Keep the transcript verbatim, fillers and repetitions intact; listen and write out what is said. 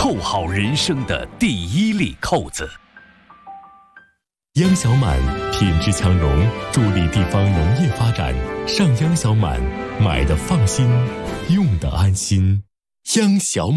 扣好人生的第一粒扣子。 央小满品质强农，助力地方农业发展。上央小满，买的放心，用的安心。央小满。